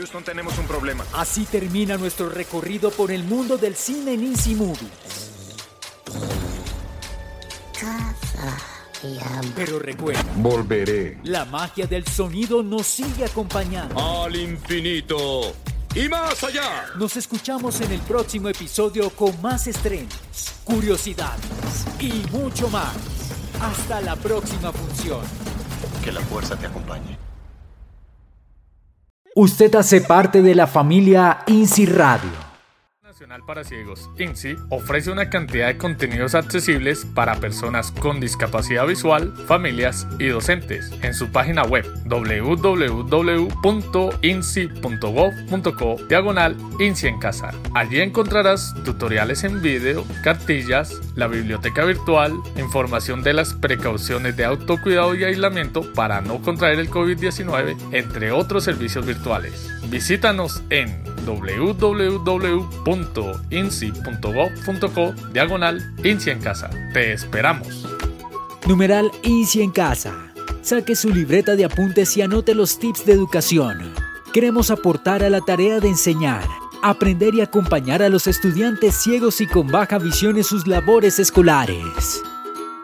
Houston, tenemos un problema. Así termina nuestro recorrido por el mundo del cine en Easy Movies. Pero recuerda, volveré. La magia del sonido nos sigue acompañando. Al infinito y más allá. Nos escuchamos en el próximo episodio con más estrenos, curiosidades y mucho más. Hasta la próxima función. Que la fuerza te acompañe. Usted hace parte de la familia INSI Radio. Nacional para Ciegos, INSI, ofrece una cantidad de contenidos accesibles para personas con discapacidad visual, familias y docentes en su página web www.insi.gov.co/INSI en casa. Allí encontrarás tutoriales en video, cartillas, la biblioteca virtual, información de las precauciones de autocuidado y aislamiento para no contraer el COVID-19, entre otros servicios virtuales. Visítanos en www.insi.gov.co/INSI en casa. Te esperamos. Numeral INSI en casa. Saque su libreta de apuntes y anote los tips de educación. Queremos aportar a la tarea de enseñar, aprender y acompañar a los estudiantes ciegos y con baja visión en sus labores escolares.